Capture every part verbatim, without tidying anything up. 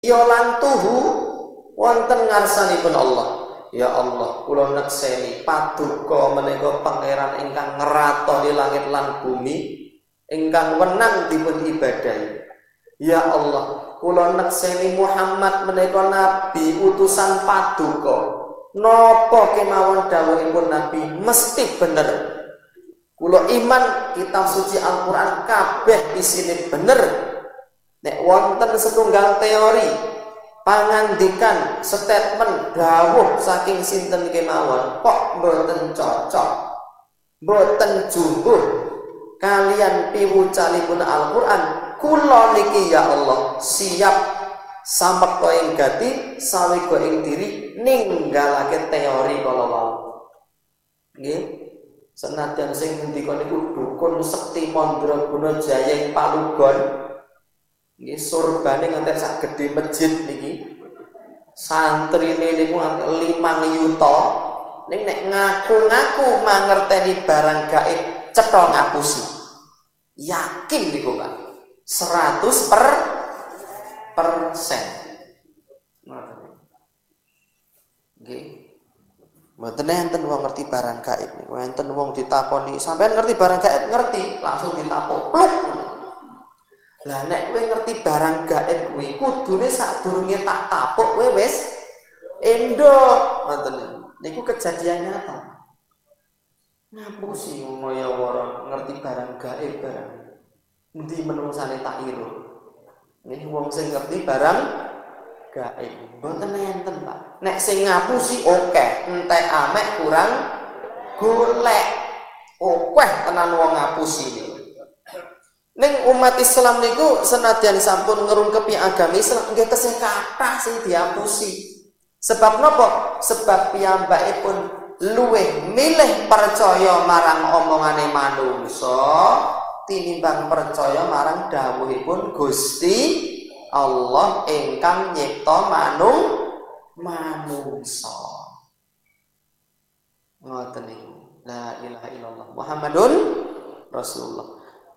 ya lan tuhu wonten ngarsanipun Allah. Ya Allah, kula nekseni paduka menika pangeran ingkang ngeratoni langit lan bumi, ingkang wenang dipun ibadahi. Ya Allah, kula nekseni Muhammad menika nabi utusan paduka. Napa kemawon dawuhipun nabi mesti bener. Kula iman kitab suci Al-Qur'an kabeh isine bener. Nek wonten setunggal teori pangandikan statement dawuh saking sinten kemawon kok mboten cocok, mboten jumbuh kalian piwucanipun Al-Qur'an, kula niki ya Allah siap samekta ing gati sawega ing diri ninggalake teori kala wau. Nggih, senadyan sing ngendika niku dukun sekti Mandraguna Jaya ing Palugon. Nggih, surbane nganti sak gedhe masjid niki. Santrine niku nganti limang yuta. Ning nek ngaku-ngaku mangerteni barang gaib cetha ngapusi. Yakin niku, Pak. seratus persen. Nggih. Mboten enten wong ngerti barang gaib niku. Enten wong ditakoni, "Sampeyan ngerti barang gaib?" Ngerti, langsung ditapuk. Pluk. Lah nek kowe ngerti barang gaib kuwi kudune sadurunge tak tapuk kowe wis endo ngoten niku kejadian nyata. Ngapusi moyo woro ngerti barang gaib barang. Endi menungsane tak iru. Nek wong sing ngerti barang gaib mboten enten, Pak. Nek sing ngapusi oke, entek amek kurang golek. Okeh tenan wong ngapusi niku. Ning umat Islam niku senadyan sampun ngerungkepi agama Islam nggih tesih kathah sing diapusi. Sebab napa? Sebab piyambakipun luwih milih percaya marang omongane manungsa tinimbang percaya marang dawuhipun Gusti Allah ingkang nyipta manung manungsa. Ngoten niku. La ilaha illallah Muhammadun Rasulullah.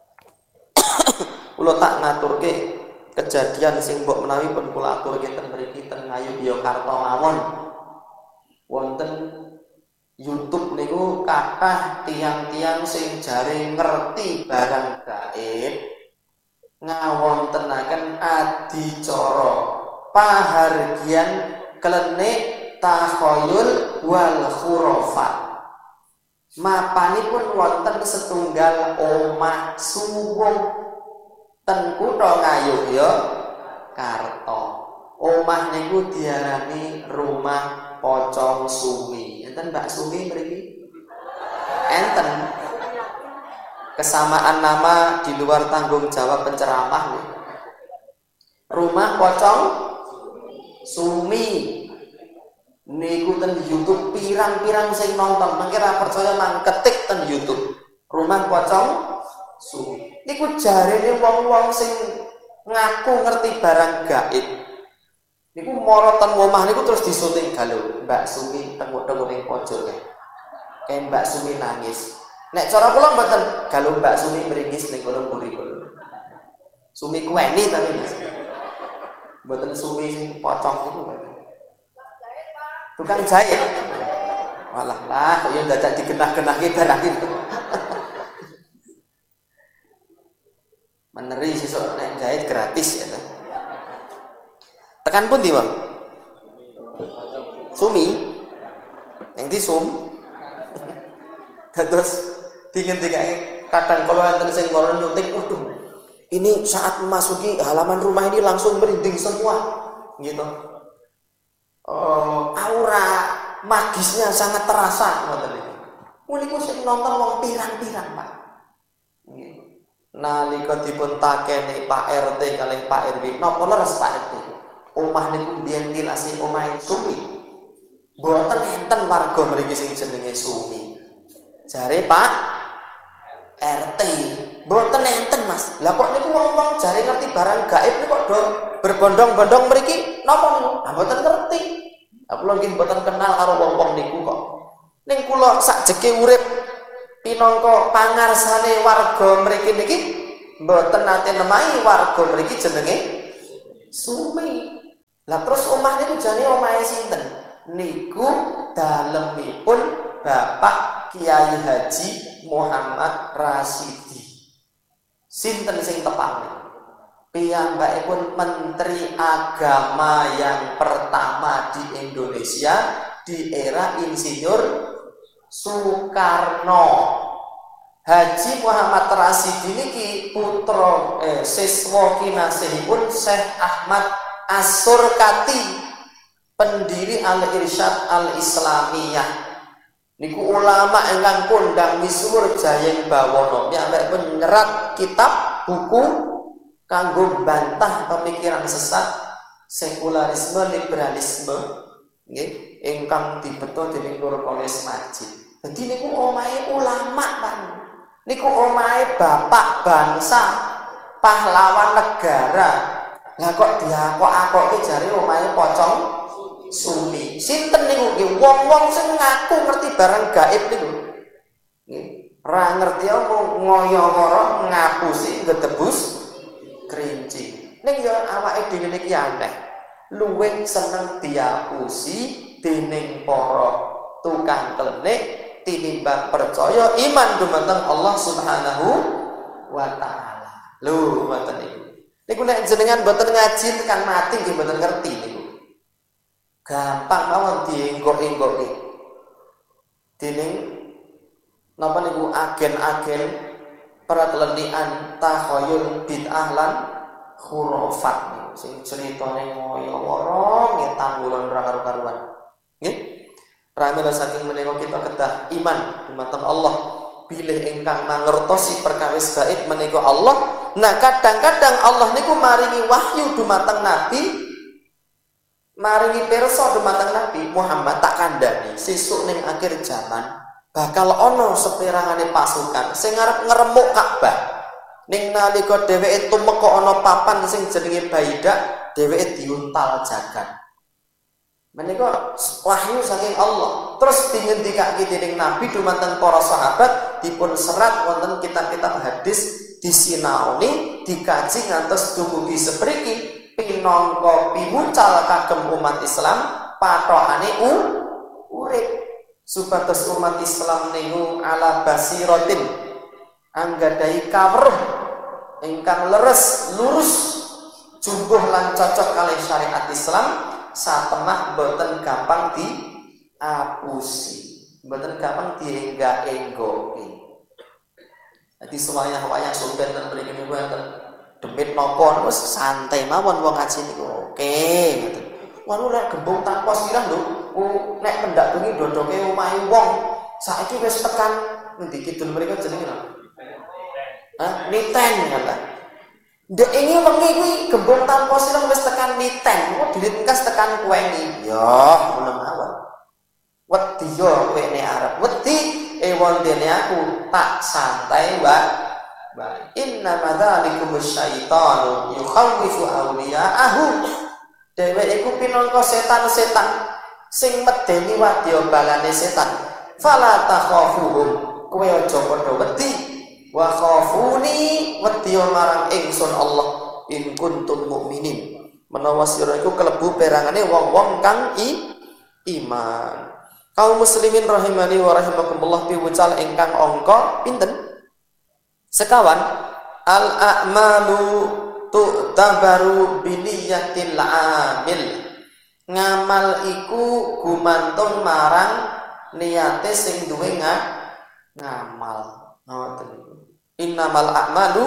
Kula tak ngaturke kejadian sing mbok menawi pun kula aturke ten mriki ten Ngayogyakarta mawon. Wonten YouTube niku kathah tiang-tiang sing jare ngerti barang gaib ngawontenaken adicara pahargyan klenik takhayul wal khurafat. Mapanipun wonten setunggal omah suwung ten kutha Ngayogyakarta. Omah niku diarani Rumah Pocong Sumi. Enten Mbak Sumi mriki? Enten. Kesamaan nama di luar tanggung jawab penceramah. Rumah Pocong Sumi. Niku ten YouTube pirang-pirang sing nonton, mengke ra percaya mang ketik ten YouTube. Rumah Pocong Sumi. Niku jarene wong-wong sing ngaku ngerti barang gaib. Niku mara ten omah niku terus disuting galuh Mbak Sumi tengok-tengok ning pojok kae. Kayak Mbak Sumi nangis. Nek cara kula mboten galuh Mbak Sumi meringis ning kono mburi kono. Sumi kuweni tapi mboten Sumi sing pocong niku. Tukang jahit. Walah lah, kok yo dadak digenah-genahke barang itu. Meneri sesuk nek jahit gratis ya. Tekan pundi, Bang? Sumi. Yang di sum. Terus dingin-dingin kadang kalau enten sing ngono nyuntik, waduh. Ini saat memasuki halaman rumah ini langsung merinding semua. Gitu. Oh, aura magisnya sangat terasa ngoten niku. Niku sing nonton wong pirang-pirang, Pak. Nggih. Nalika dipun takeni Pak R T kalih Pak R W, napa leres Pak R T? Omah niku mbiyen nilasi omahe Sumi. Mboten enten warga mriki sing jenenge Sumi. Jare Pak R T, mboten enten Mas. Lah kok niku wong-wong jare ngerti barang gaib niku kok do berbondong-bondong mriki napa niku? Ah mboten ngerti. Kula nggih mboten kenal karo wong-wong niku kok. Ning kula sakjeke urip pinangka pangarsane warga mriki niki mboten nate nemahi warga mriki jenenge Sumi. Lah terus omah niku jane omahe sinten? Niku dalemipun Bapak Kiai Haji Muhammad Rasidi. Sinten sing tepane? Piyambakipun Menteri Agama yang pertama di Indonesia di era Insinyur Soekarno. Haji Muhammad Rasidi niki putra eh, siswa kinasihipun Syekh Ahmad As-Surkati, pendiri Al-Irsyad Al-Islamiyah. Niku ulama ingkang kondang misuwur Jayeng Bawana, piyambakipun nyerat kitab buku kanggo bantah pemikiran sesat sekularisme liberalisme nggih ingkang dibeto dening Nur Kolis Majid. Dadi niku omahe ulama Pak. Niku omahe bapak bangsa, pahlawan negara. Lah kok diakok-akoke jare omahe pocong Sunni. Sinten niku nggih wong-wong sing ngaku ngerti barang gaib niku. Nggih, ora ngerti apa ngoyo-ngoro ngapusi gedebus kerinci. Ning ya awake dhewe niki aneh. Luwih seneng diapusi dening para tukang klenik tinimbang percaya iman dumateng Allah Subhanahu wa taala. Lho ngoten niku. Niku nek jenengan mboten ngaji tekan mati nggih mboten ngerti niku. Gampang mawon dienggok-enggoke. Dening napa niku agen-agen peratelenian takhayul bid'ah lan khurafat niku sing critane ngoyo-woro ngetan wulan ora karo-karuan. Nggih. Pramila saking menika kita kedah iman dumateng Allah, bilih ingkang mangertosi perkawis gaib menika Allah. Nah, kadang-kadang Allah niku maringi wahyu dumateng Nabi, maringi pirsa dumateng Nabi Muhammad tak kandhani sesuk ning akhir zaman bakal ana seperangane pasukan sing arep ngremuk Ka'bah. Ning nalika dheweke tumeka ana papan sing jenenge Baidah, dheweke diuntal jagat. Menika wahyu saking Allah. Terus dingendikake dening Nabi dumateng para sahabat dipun serat wonten kitab-kitab hadis disinaoni, dikaji ngantos dumugi sepriki pinangka piwucal kagem umat Islam pathokane urip supados umat Islam niku ala basiratin anggadhahi kawruh ingkang leres lurus jumbuh lan cocok kalih syariat Islam. Satemah boten gampang diapusi, boten gampang dienggak-enggoki. Jadi sewayah-wayah sumpen ten mriki niku enten demit napa wis santai mawon wong ngaji niku. Oke, ngoten. Wanu lek gembung tanpa sirah lho, nek pendak bengi dodoke omahe wong. Saiki wis tekan ngendi kidul mriki jenenge napa? Hah, niten kata. Dek ini wengi kuwi gembung tanpa sirah wis tekan niten, kok dilingkas tekan kuwengi. Ya, ngono mawon. Wedi yo kowe nek arep wedi ewon dene aku tak santai wae. Wa inna madzalikum syaitanu yukhawifu awliya'ahu. Dheweke iku pinangka setan-setan sing medeni wadya balane setan. Fala takhafuhum, kowe aja padha wedi. Wa khafuni wedi marang ingsun Allah in kuntum mukminin. Menawa sira iku kelebu perangane wong-wong kang i iman. Kaum muslimin rahimani wa rahimakumullah piwucal ingkang angka pinten? Sekawan. Al a'malu tu'tabaru biniyatil amil. Ngamal iku gumantung marang niate sing duwe ngamal. Ngoten niku. Innamal a'malu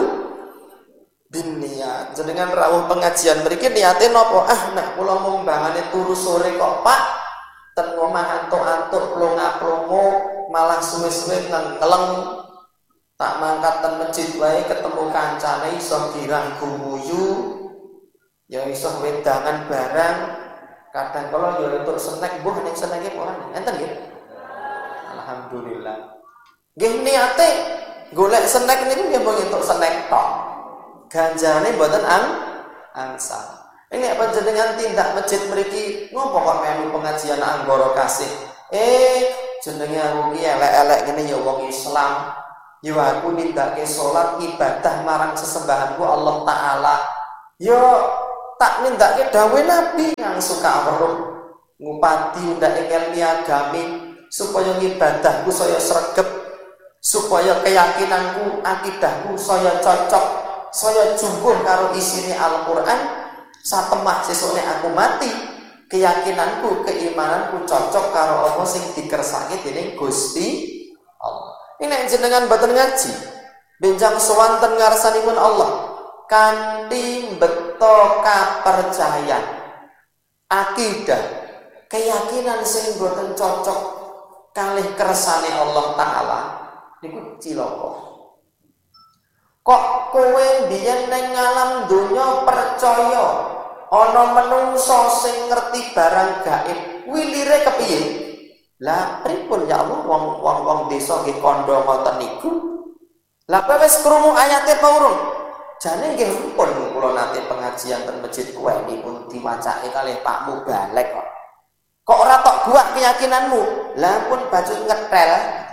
binniyat. Jenengan rawuh pengajian mriki niate napa? Ah nek kula mung mbangane turu sore kok Pak ten omah antuk-antuk plonga-plongo malah suwe-suwe ngeleng tak mangkat ten masjid wae ketemu kancane iso girang gumuyu ya iso wedangan barang kadang kala ya entuk snack mbuh ning senenge ora enten nggih. Alhamdulillah. Nggih niate golek snack niku nggih mung entuk snack tok. Ganjarane mboten ang angsal. Ini panjenengan tindak masjid mriki ngopo kok melu pengajian anggara kasih. Eh jenenge aku ki elek-elek ngene ya wong Islam. Ya aku nindakake salat ibadah marang sesembahanku Allah taala. Yo tak nindakake dawuh Nabi nang suka weruh ngupati ndak engel niagami supaya ngibadahku saya sregep, supaya keyakinanku akidahku saya cocok, saya jumbuh karo isine Al-Qur'an. Satemah sesuk nek aku mati, keyakinanku, keimananku cocok karo apa sing dikersake dening Gusti Allah. Ini nek jenengan boten ngaji, benjang sowanten ngarsanipun Allah kanthi beto kapercayan, akidah, keyakinan sing boten cocok kalih kersane Allah Ta'ala niku cilaka. Kok kowe biyen ning alam donya percaya ana menungso sing ngerti barang gaib, wilire kepiye? Lah pripun ya Allah wong wong wong desa nggih kandha ngoten niku. Lah kowe wis krungu ayate apa urung? Jane nggih pun kula nate pengajian ten Masjid Kuweni pun diwacake kalih Pak Mubalek kok. Kok ora tok guak keyakinanmu? Lah pun bajut ngetel.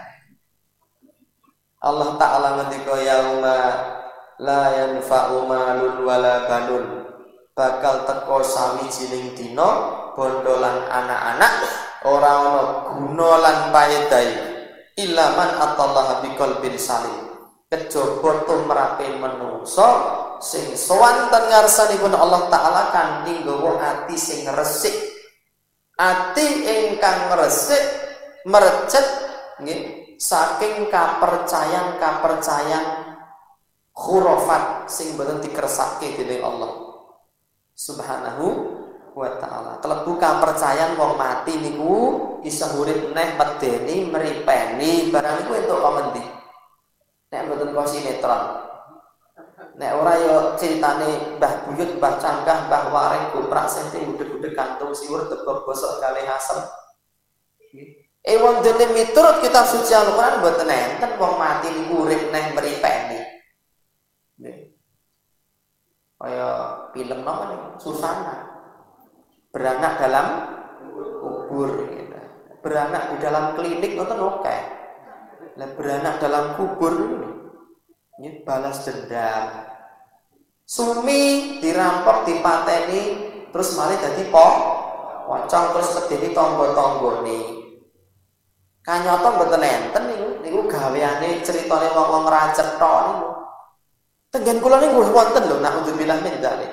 Allah Ta'ala ngendika yauma la yanfa'u malun wala banun, bakal teko sawijining dina bondo lan anak-anak ora ana guna lan paedhae illa man atallaha biqalbin salim, kejaba tumrape manungsa sing sowanten ngarsanipun Allah Ta'ala kanthi nggawa ati sing resik, ati ingkang resik merecet nggih saking kapercayan-kapercayan khurafat sing boten dikersake dening Allah Subhanahu wa Ta'ala. Kelebu kapercayan wong mati niku isa urip neh medeni mripeni barang niku entuk komendi. Nek boten kok sinetron. Nek ora ya critane Mbah Buyut, Mbah Canggah, Mbah Waring goprak sing udeg-udeg gantung siwur tebak bosok kalih asem. Eh wong dene miturut kitab suci Al-Qur'an mboten enten wong mati niku urip neh mripeni. Nggih. Kaya film napa niku Susana. Beranak dalam kubur gitu. Beranak di dalam klinik ngoten oke. Lah beranak dalam kubur ini balas dendam. Sumi dirampok dipateni terus malih dadi po pocong terus medeni tangga-tanggane. Kanyata mboten enten niku, niku gaweane critane wong-wong racetha niku. Tenggen kula niku wonten lho naudzubillah min dzalik.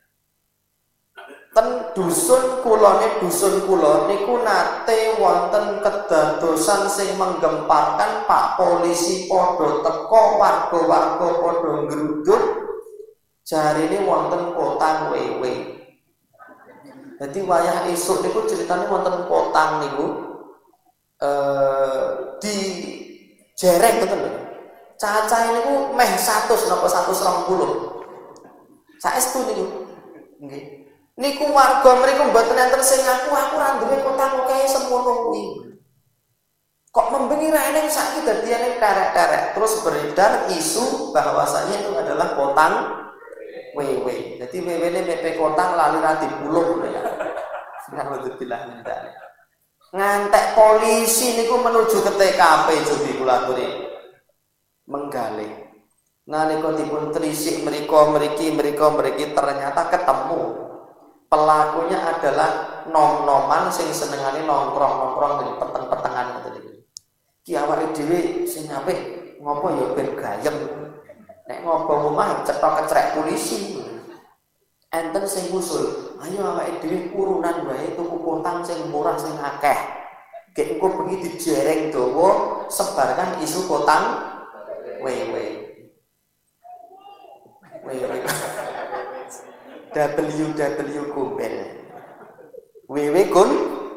Ten dusun kula ne dusun kula niku nate wonten kedadosan sing menggemparkan, Pak Polisi padha teka, warga-warga padha ngruduk. Jarine wonten potang wewe. Dadi wayah esuk niku critane wonten potang niku. Uh, di jereng betul lho. Cacahe niku meh seratus napa seratus dua puluh. Saestu niku. Nggih. Niku warga mriku mboten enten sing ngaku aku ra duwe kotang kae semono kuwi. Kok membengi ra eneng saiki dadiane terek-terek. Terus beredar isu bahwasanya itu adalah kotang wewe. Jadi wewene mepe kotang lali ra dipuluh lho ya. Alhamdulillah minta. Ngantek polisi niku menuju ke T K P Jobi kula aturi menggali. Nalika dipun trisik mriko mriki mriko mriki ternyata ketemu. Pelakunya adalah nom-noman sing senengane nongkrong-nongkrong di peteng-petengan ngoten niku. Ki awake dhewe sing apik ngopo ya ben gayem. Nek ngopo omah cetok kecrek polisi. Enten sing usul, ayo awake dhewe urunan wae tuku kotang sing murah sing akeh. Gek engko bengi dijereng dawa sebarkan isu kotang wewe. Wewe. W W Kumpel. Wewe kun.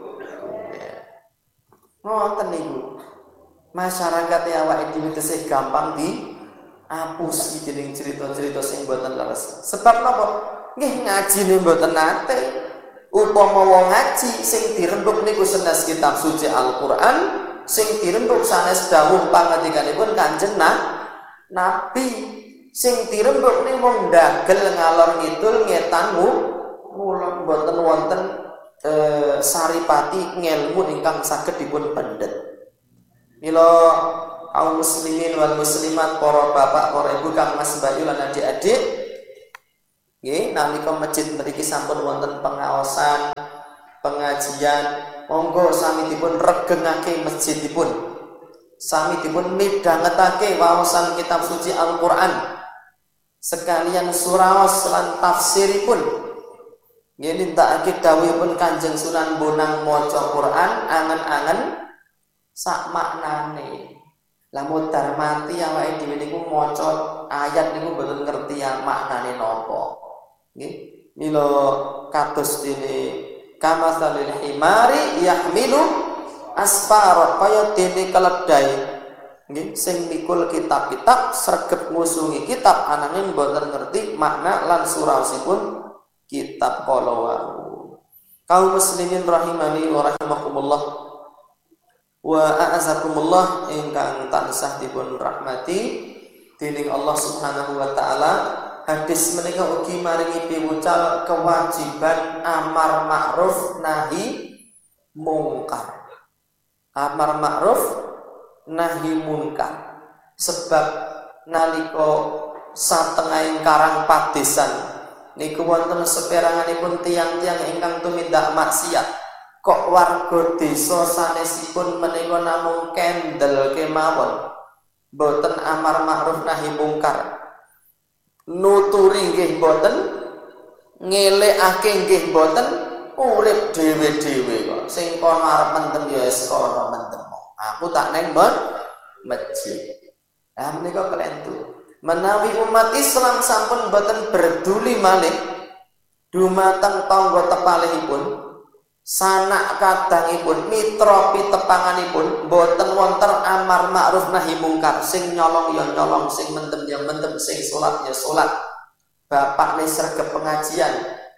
Ngoten niku. Masyarakat e awake dhewe tesih gampang diapusi dening cerita-cerita sing boten leres. Sebab napa? Nggih ngajine mboten nate. Upama wong ngaji sing dirembuk niku sanes kitab suci Al-Qur'an, sing dirembuk sanes dawuh pangandikanipun Kanjeng Nabi, sing dirembuk niku mung ndagel ngalor ngidul ngetanmu mula mboten wonten e, saripati ngelmu ingkang saged dipun pendet. Mila kaum muslimin wal muslimat, para bapak, para ibu, kang mas bayu lan adik-adik, Nggih, nalika masjid mriki sampun wonten pengaosan, pengajian, monggo sami dipun regengake masjidipun. Sami dipun midhangetake waosan kitab suci Al-Qur'an. Sekalian suraos lan tafsiripun. Nggih nindakake dawuhipun Kanjeng Sunan Bonang maca Quran angen-angen sak maknane. Lamun darmati awake dhewe niku maca ayat niku mboten ngerti ya maknane napa. Nggih, mila kados dene kamasalil himari yahmilu asfara kaya dene keledai nggih sing mikul kitab-kitab sregep ngusungi kitab ananging mboten ngerti makna lan suraosipun kitab kala wau. Kaum muslimin rahimani wa rahimakumullah wa a'azakumullah ingkang tansah dipun rahmati dening Allah Subhanahu wa taala. Hadis menika ugi maringi piwucal kewajiban amar ma'ruf nahi mungkar. Amar ma'ruf nahi munkar. Sebab nalika satengahing karang padesan niku wonten saperanganipun tiyang-tiyang ingkang tumindak maksiat. Kok warga desa sanesipun menika namung kendel kemawon. Boten amar ma'ruf nahi mungkar. Nuturi nggih mboten, ngelekake nggih mboten, urip dhewe-dhewe kok. Sing kono arep mendem ya wis kono mendem. Aku tak neng masjid. Lah menika kelentu. Menawi umat Islam sampun boten berduli malih dumateng tangga tepalihipun, sanak kadangipun, mitra pitepanganipun boten wonten amar ma'ruf nahi mungkar. Sing nyolong ya nyolong, sing mendem ya mendem, sing salat ya salat. Bapakne sregep pengajian,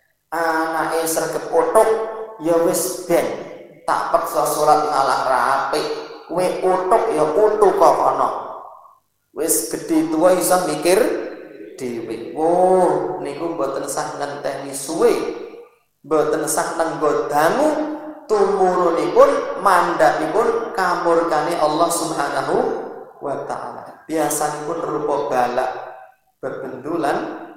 anake sregep otok, ya wis ben tak peksa salat ngalah rapi. Kowe otok ya otok kok kono. Wis gedhe tuwa iso mikir dhewe. Oh, niku mboten sah ngenteni suwe. Mboten sah nenggo dangu tumurunipun mandhapipun kamurkane Allah Subhanahu wa taala. Biasanipun rupa balak bebendulan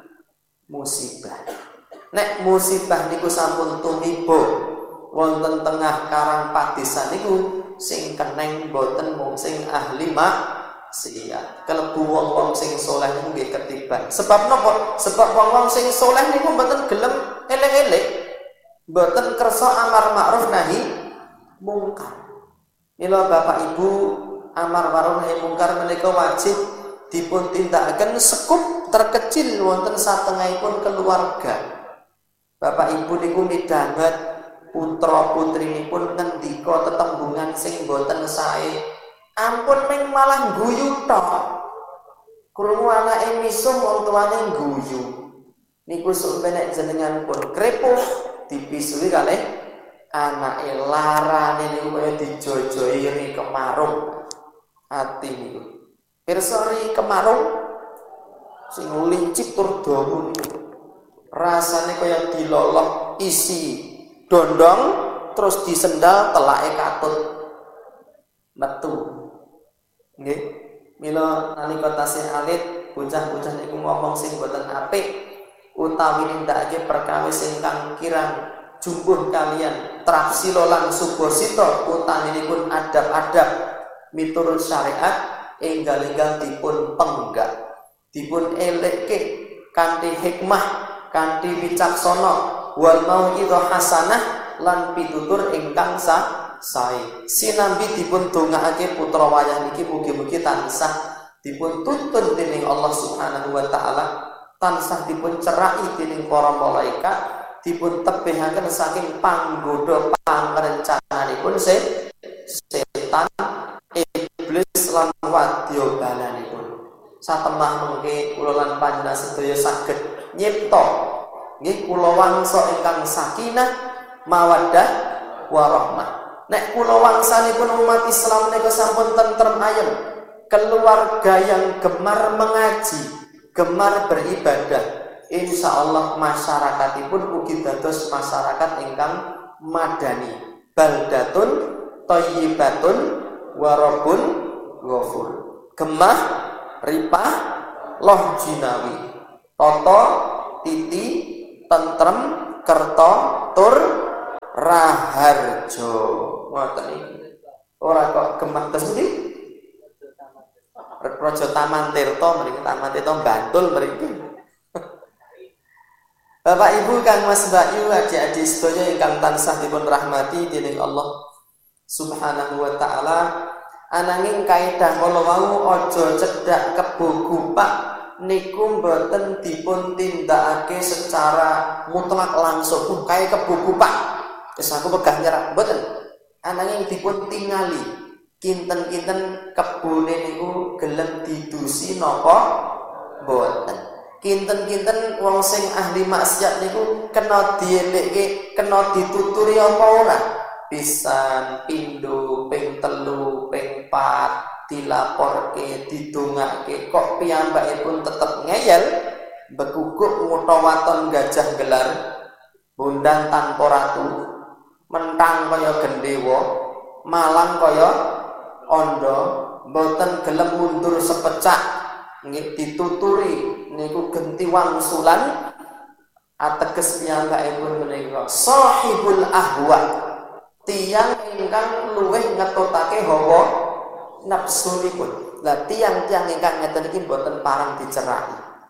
musibah. Nek musibah niku sampun tumiba wonten tengah karang padesan niku sing keneng mboten mung sing ahli maksiat. Kelebu wong-wong sing saleh niku nggih ketiban. Sebab napa? Sebab wong-wong sing saleh niku mboten gelem elek-elek. Mboten kersa amar ma'ruf nahi mungkar. Mila Bapak Ibu, amar ma'ruf nahi mungkar menika wajib dipun tindakaken sekup terkecil wonten satengahipun keluarga. Bapak Ibu niku midhanget putra putrinipun ngendika tetembungan sing mboten sae, ampun ming malah guyu tok. Krungu anake misum wong tuane guyu. Niku sok menek jenengan pun krepo dipisui kalih anake larane niku kaya dijojoi ri kemarung ati niku. Pirsa ri kemarung sing lincip tur dawa niku. Rasane kaya dilolok isi dondong terus disendal telake katut metu. Nggih. Mila nalika tasih alit bocah-bocah niku ngomong sing boten apik utawi nindakake perkawis ingkang kirang jumbuh kalian trapsila lan subosita utaminipun adab-adab miturut syariat enggal-enggal dipun penggak dipun elekke kanthi hikmah kanthi wicaksana wal mau'izah hasanah lan pitutur ingkang sah sae sinambi dipun dongakake putra wayah niki mugi-mugi tansah dipun tuntun dening Allah Subhanahu wa taala, tansah dipun cerai dening para malaikat, dipun tebihaken saking panggoda pangrencananipun setan, iblis lan wadya balanipun. Satemah mengke kula lan panjenengan sedaya saged nyipta nggih kula wangsa ingkang sakinah, mawaddah warahmah. Nek kula wangsanipun umat Islam nika sampun tentrem ayem, keluarga yang gemar mengaji, gemar beribadah, insya Allah masyarakatipun ugi dados masyarakat ingkang madani, baldatun thayyibatun warabun ghafur. Gemah ripah loh jinawi, toto titi tentrem kerto tur raharjo. Ngoten iki. Ora kok gemak terus iki. Raja Taman Tirta mriki, Taman Tirta Bantul mriki. Bapak Ibu Kang Mas Bayu adik-adik sedaya ingkang tansah dipun rahmati dening Allah Subhanahu wa taala. Ananging kaidah kala wau aja cedhak kebo gupak niku mboten dipun tindakake secara mutlak langsung. Uh, kaya kebo gupak. Wis aku pegah nyerah mboten. Ananging dipun tingali kinten-kinten kebone niku gelem didusi napa mboten. Kinten-kinten wong sing ahli maksiat niku kena dielekke, kena dituturi apa ora? Pisan, pindho, ping telu, ping pat dilaporke, didongake, kok piyambakipun tetep ngeyel, bekukuk ngutawaton gajah gelar, bondan tanpa ratu, mentang kaya gendewa, malang kaya ondo, mboten gelem mundur sepecak, nggih dituturi niku genti wangsulan, ateges piyambakipun menika sahibul ahwa. Tiang ingkang luweh ngetutake hawa nafsunipun. Lah tiang-tiang ingkang ngeten iki mboten parang diceraki.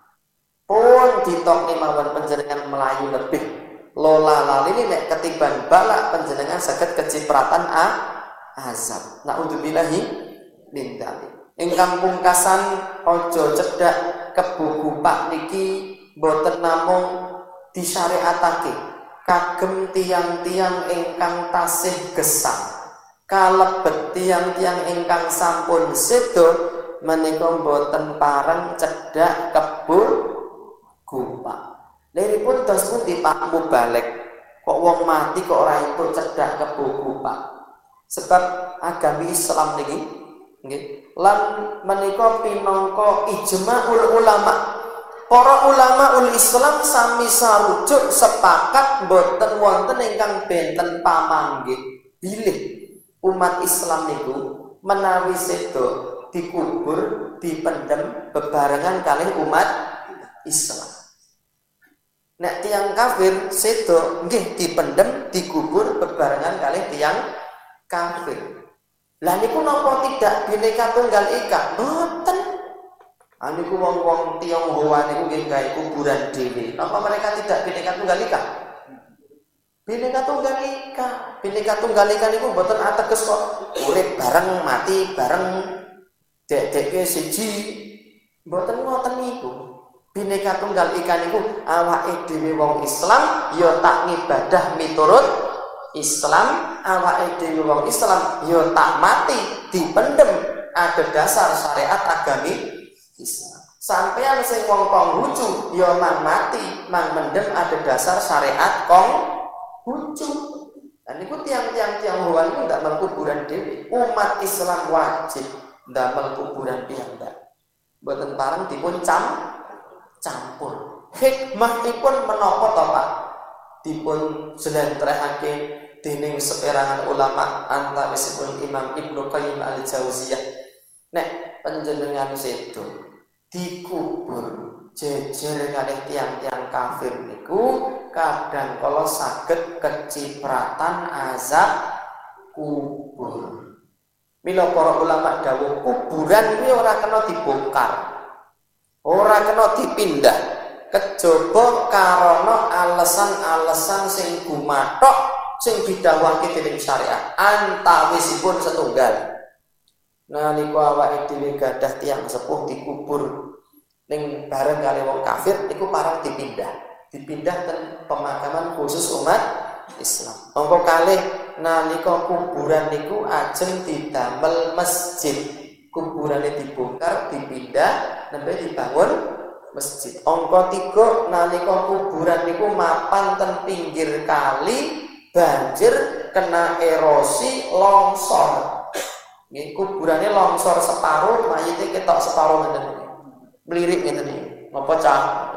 Pun ditokne mawon panjenengan melayu lebih. Lola lali nek ketiban balak panjenengan saged kecipratan a azab. Naudzubillahi min dzalik. Ingkang pungkasan aja cedhak kebo gupak niki mboten namung disyariatake. Kagem tiang-tiang ingkang tasih gesang, kalebet tiang-tiang ingkang sampun sedo menika boten pareng cedhak kebo gupak. Liripun dos pundi Pak Mubalek, kok wong mati kok ora entuk cedhak kebo gupak. Sebab agami Islam niki nggih lan menika pinangka ijma'ul ulama. Para ulama ul Islam sami sarujuk sepakat boten wonten ingkang benten pamanggih bilih umat Islam niku menawi sedo dikubur dipendem bebarengan kalih umat Islam. Nek tiang kafir sedo nggih dipendem dikubur bebarengan kalih tiang kafir. Lah niku napa tidak Bhinneka Tunggal Ika? Boten. Aniku wong-wong Tionghoa niku nggih gawe kuburan dhewe. Napa mereka tidak Bhinneka Tunggal Ika? Bhinneka Tunggal Ika. Bhinneka Tunggal Ika niku mboten ateges kok urip bareng mati bareng dek-deke siji. Mboten ngoten niku. Bhinneka Tunggal Ika niku awake dhewe wong Islam ya tak ngibadah miturut Islam, awake dhewe wong Islam ya tak mati dipendem ada dasar syariat agami Islam. Sampeyan sing wong Konghucu ya mang mati, mang mendem ada dasar syariat Konghucu. Lan niku tiang-tiang Tionghoa niku ndak mel kuburan dhewe. Umat Islam wajib ndamel kuburan piyambak. Mboten pareng dipun cam campur. Hikmahipun menapa to Pak? Dipun jlentrehake dening seperangan ulama antawisipun Imam Ibnu Qayyim al-Jauziyah. Nek panjenengan sedo dikubur jejer kalih tiang-tiang kafir niku kadang kala saged kecipratan azab kubur. Mila para ulama dawuh kuburan kuwi ora kena dibongkar, ora kena dipindah, kejaba karana alasan-alasan sing gumathok sing didhawuhake dening syariat antawisipun setunggal. Nalika awake dhewe gadah tiyang sepuh dikubur ning bareng kali wong kafir iku parang dipindah, dipindah ten pemakaman khusus umat Islam. Monggo kalih nalika kuburan niku ajeng didamel masjid. Kuburane dibongkar, dipindah, nembe dibangun masjid. Angka tiga nalika kuburan niku mapan ten pinggir kali, banjir kena erosi longsor. Nggih kuburane longsor separuh, mayite ketok separuh ngeten iki. Mlirik ngeten iki. Napa cah?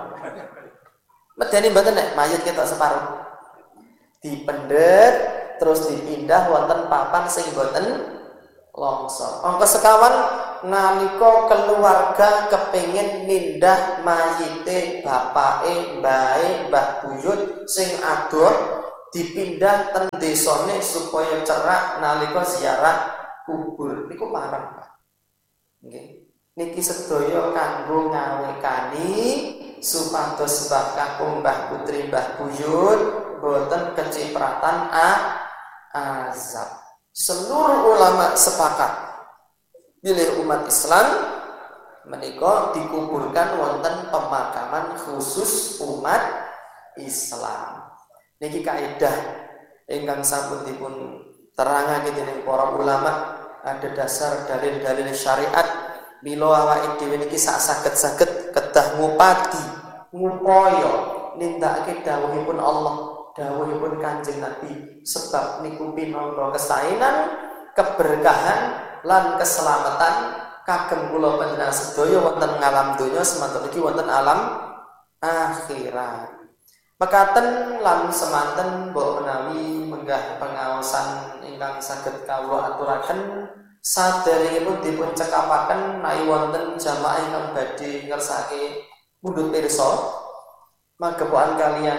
Medeni mboten nek mayit ketok separuh. Dipendet terus dipindah wonten papan sing boten longsor. Angka sekawan nalika keluarga kepengin mindah mayite bapake, mbae, mbah buyut sing adoh dipindah ten desane supaya cerak nalika ziarah kubur. Niku parang, Pak. Nggih. Niki sedaya kanggo ngawekani supados mbah kakung, mbah putri, mbah buyut boten kecipratan a azab. Seluruh ulama sepakat bilih umat Islam menika dikuburkan wonten pemakaman khusus umat Islam. Niki kaidah ingkang sampun dipun terangake dening para ulama, ada dasar dalil-dalil syariat. Mila awake dhewe niki sak saged-saged kedah ngupati, ngupaya nindakake dawuhipun Allah, dawuhipun Kanjeng Nabi, sebab niku pinangka kesaenan, keberkahan lan keselamatan kagem kula panjenengan sedaya wonten alam donya semanten iki wonten alam akhirat. Mekaten lan semanten mbok menawi menggah pengaosan ingkang saged kawula aturaken saderengipun dipun cekapaken nawi wonten jamaah ingkang badhe ngersake mundhut pirsa magepokan kalian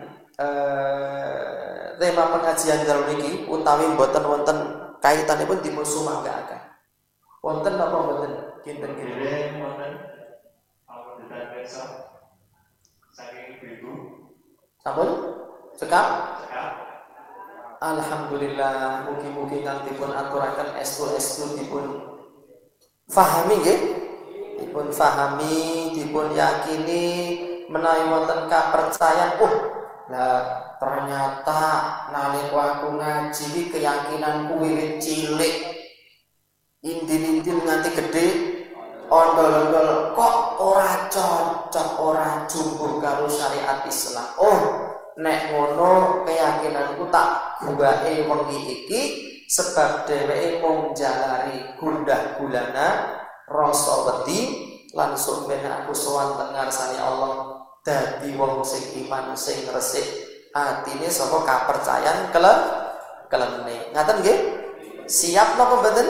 eh, tema pengajian dalu niki utawi boten wonten kaitanipun dipun sumanggaaken. Wonten napa mboten? Kinten-kinten wonten awudan pirsa saking ibu. Sampun? Cekap? Cekap. Alhamdulillah, mugi-mugi kang dipun aturaken estu-estu dipun fahami nggih. Dipun fahami, dipun yakini menawi wonten kapercayan, oh, lah ternyata nalika aku ngaji iki keyakinanku wiwit cilik indin-indin nganti gede ondol-ondol kok ora cocok, ora jumbuh karo syariat Islam. Oh, nek ngono keyakinanku tak guwake wengi iki sebab dheweke mung jalari gundah gulana rasa wedi lan sumben aku sowan teng ngarsane Allah dadi wong sing iman sing resik atine saka kapercayan kele kelene. Ngaten nggih? Siap napa mboten?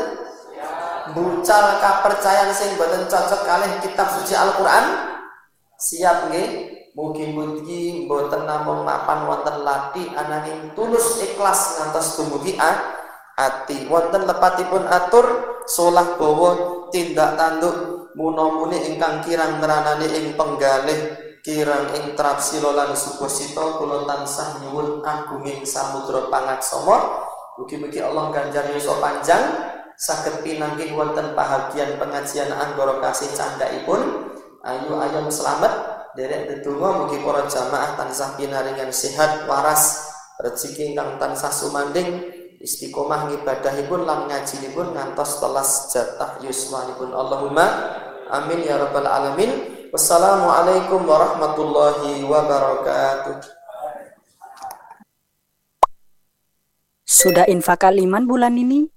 Bucal kapercayan sing boten cocok kalih kitab suci Al-Qur'an? Siap nggih? Mugi-mugi mboten namung mapan wonten lati ananging tulus ikhlas ngantos dumugi ati. Wonten lepatipun atur solah bawa tindak tanduk munamuni ingkang kirang neranani ing penggalih kirang ing trapsila lan supasita kula tansah nyuwun agunging samudra pangaksama. Mugi-mugi Allah ganjar yuswa panjang saged pinanggih wonten bahagian pengajian anggara kasih candhaipun ayu ayam selamat derek dedonga mugi para jamaah tansah pinaringan sehat waras rezeki ingkang tansah sumanding istiqomah ngibadahipun lan ngajinipun ngantos telas jatah yuswanipun. Allahumma amin ya rabbal alamin. Wassalamualaikum warahmatullahi wabarakatuh. Sudah infak kaliman bulan ini?